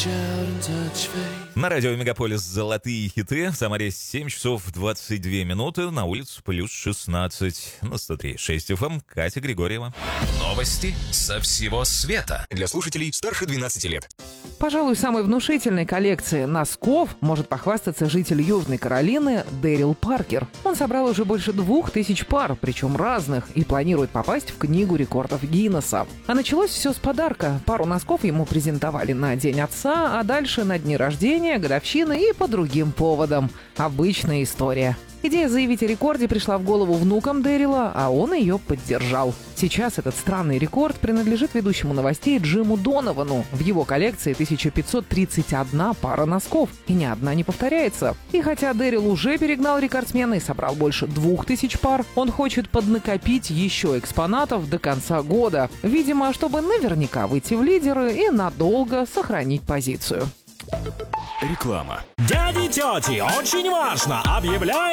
На радио Мегаполис «Золотые хиты». В Самаре 7 часов 22 минуты. На улице плюс 16. На 103.6 FM. Катя Григорьева. Новости со всего света. Для слушателей старше 12 лет. Пожалуй, самой внушительной коллекцией носков может похвастаться житель Южной Каролины Дэрил Паркер. Он собрал уже больше 2000 пар, причем разных, и планирует попасть в Книгу рекордов Гиннесса. А началось все с подарка. Пару носков ему презентовали на День отца, а дальше на дни рождения, годовщины и по другим поводам. Обычная история. Идея заявить о рекорде пришла в голову внукам Дэрила, а он ее поддержал. Сейчас этот странный рекорд принадлежит ведущему новостей Джиму Доновану. В его коллекции 1531 пара носков, и ни одна не повторяется. И хотя Дэрил уже перегнал рекордсмена и собрал больше 2000 пар, он хочет поднакопить еще экспонатов до конца года. Видимо, чтобы наверняка выйти в лидеры и надолго сохранить позицию. Реклама. Дяди, тети, очень важно! Объявляем